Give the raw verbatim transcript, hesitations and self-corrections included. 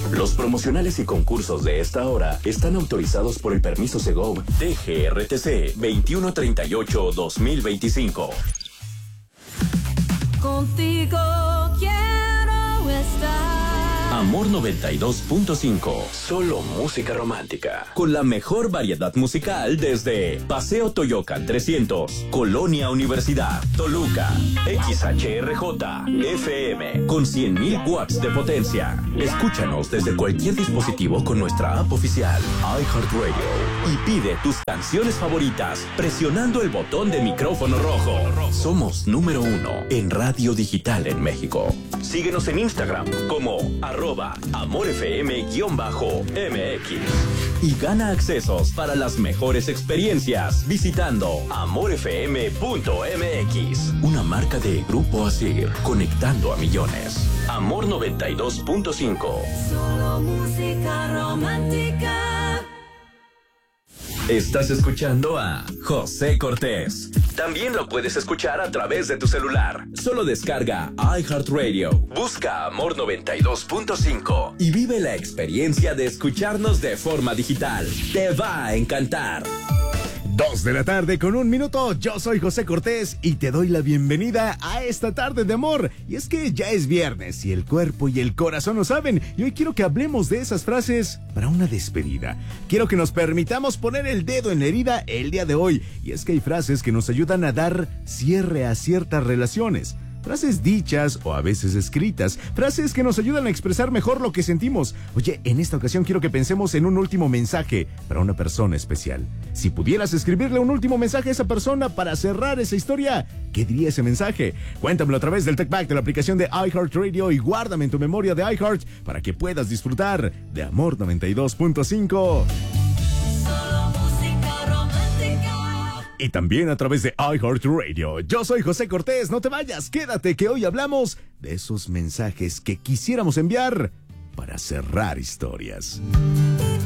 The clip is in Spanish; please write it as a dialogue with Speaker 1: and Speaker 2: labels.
Speaker 1: Los promocionales y concursos de esta hora están autorizados por el permiso Segov D G R T C veintiuno treinta y ocho guión dos mil veinticinco.
Speaker 2: Contigo quiero estar.
Speaker 1: Amor noventa y dos punto cinco. Solo música romántica. Con la mejor variedad musical desde Paseo Toyocan trescientos, Colonia Universidad, Toluca. X H R J F M con cien mil watts de potencia. Escúchanos desde cualquier dispositivo con nuestra app oficial iHeartRadio y pide tus canciones favoritas presionando el botón de micrófono rojo. Somos número uno en radio digital en México. Síguenos en Instagram como arroba amorfm-M X y gana accesos para las mejores experiencias visitando amorfm punto M X, una marca de Grupo Asir, conectando a millones. Amor noventa y dos punto cinco.
Speaker 2: Solo música romántica.
Speaker 1: Estás escuchando a José Cortés. También lo puedes escuchar a través de tu celular. Solo descarga iHeartRadio, busca Amor noventa y dos punto cinco y vive la experiencia de escucharnos de forma digital. Te va a encantar.
Speaker 3: Dos de la tarde con un minuto, yo soy José Cortés y te doy la bienvenida a esta tarde de amor. Y es que ya es viernes y el cuerpo y el corazón lo saben. Y hoy quiero que hablemos de esas frases para una despedida. Quiero que nos permitamos poner el dedo en la herida el día de hoy. Y es que hay frases que nos ayudan a dar cierre a ciertas relaciones. Frases dichas o a veces escritas, frases que nos ayudan a expresar mejor lo que sentimos. Oye, en esta ocasión quiero que pensemos en un último mensaje para una persona especial. Si pudieras escribirle un último mensaje a esa persona para cerrar esa historia, ¿qué diría ese mensaje? Cuéntamelo a través del TechBack de la aplicación de iHeartRadio y guárdame en tu memoria de iHeart para que puedas disfrutar de Amor noventa y dos punto cinco. Y también a través de iHeartRadio. Yo soy José Cortés, no te vayas, quédate que hoy hablamos de esos mensajes que quisiéramos enviar para cerrar historias.